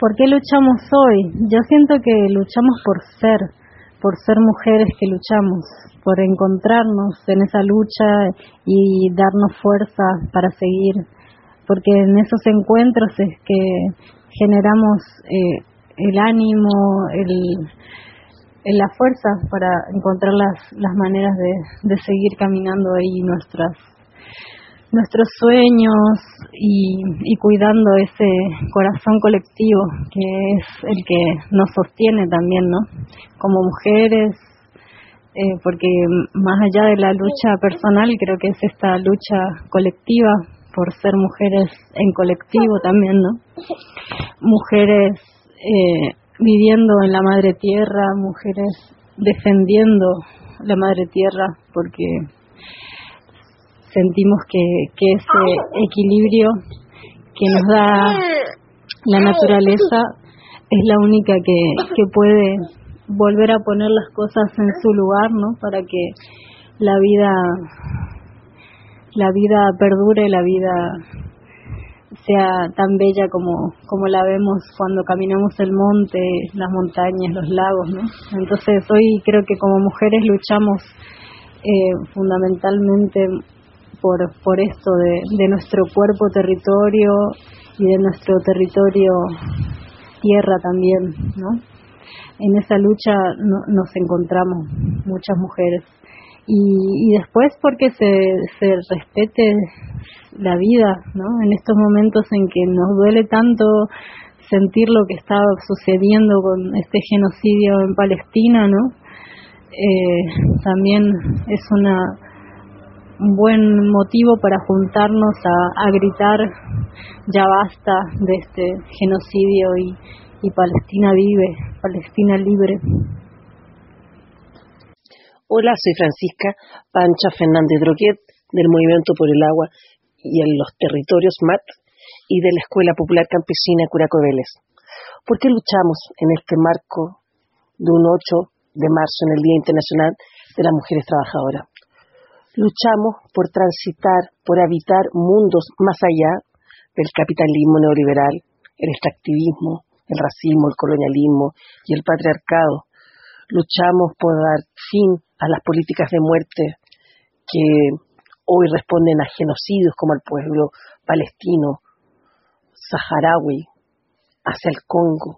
¿Por qué luchamos hoy? Yo siento que luchamos por ser mujeres que luchamos, por encontrarnos en esa lucha y darnos fuerza para seguir, porque en esos encuentros es que generamos el ánimo, la fuerza para encontrar las maneras de seguir caminando ahí nuestros sueños y cuidando ese corazón colectivo que es el que nos sostiene también, ¿no? Como mujeres, porque más allá de la lucha personal, creo que es esta lucha colectiva por ser mujeres en colectivo también, ¿no? Mujeres viviendo en la madre tierra, mujeres defendiendo la madre tierra, porque sentimos que ese equilibrio que nos da la naturaleza es la única que puede volver a poner las cosas en su lugar, ¿no? Para que la vida perdure, la vida sea tan bella como la vemos cuando caminamos el monte, las montañas, los lagos, ¿no? Entonces hoy creo que como mujeres luchamos fundamentalmente por esto de nuestro cuerpo territorio y de nuestro territorio tierra también, ¿no? En esa lucha nos encontramos muchas mujeres y después porque se respete la vida, ¿no? En estos momentos en que nos duele tanto sentir lo que está sucediendo con este genocidio en Palestina, ¿no? También es un buen motivo para juntarnos a gritar ya basta de este genocidio y Palestina vive, Palestina libre. Hola, soy Francisca Pancha Fernández Droguet del Movimiento por el Agua y en los Territorios MAT y de la Escuela Popular Campesina Curaco Vélez. ¿Por qué luchamos en este marco de un 8 de marzo en el Día Internacional de las Mujeres Trabajadoras? Luchamos por transitar, por habitar mundos más allá del capitalismo neoliberal, el extractivismo, el racismo, el colonialismo y el patriarcado. Luchamos por dar fin a las políticas de muerte que hoy responden a genocidios como al pueblo palestino, saharaui, hacia el Congo,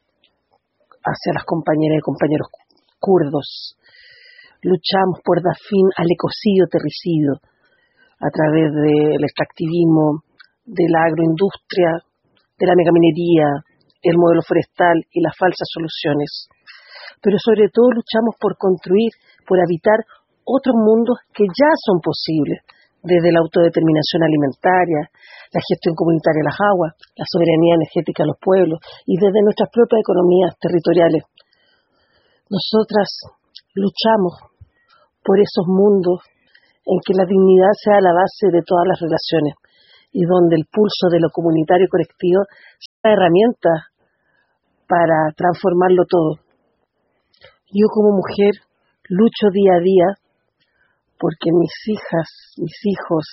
hacia las compañeras y compañeros kurdos. Luchamos por dar fin al ecocidio-terricidio a través del extractivismo, de la agroindustria, de la megaminería, el modelo forestal y las falsas soluciones. Pero sobre todo luchamos por construir, por habitar otros mundos que ya son posibles, desde la autodeterminación alimentaria, la gestión comunitaria de las aguas, la soberanía energética de los pueblos y desde nuestras propias economías territoriales. Nosotras luchamos por esos mundos en que la dignidad sea la base de todas las relaciones y donde el pulso de lo comunitario y colectivo sea herramienta para transformarlo todo. Yo como mujer lucho día a día porque mis hijas, mis hijos,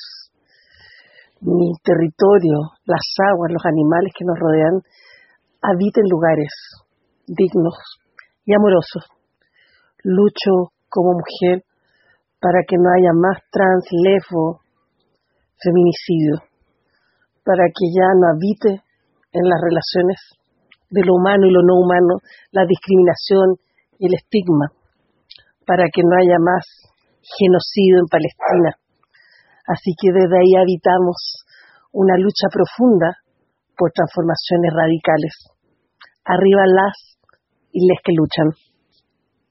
mi territorio, las aguas, los animales que nos rodean habiten lugares dignos y amorosos. Lucho como mujer para que no haya más trans, lesbo, feminicidio, para que ya no habite en las relaciones de lo humano y lo no humano la discriminación y el estigma, para que no haya más genocidio en Palestina. Así que desde ahí habitamos una lucha profunda por transformaciones radicales. Arriba las y les que luchan.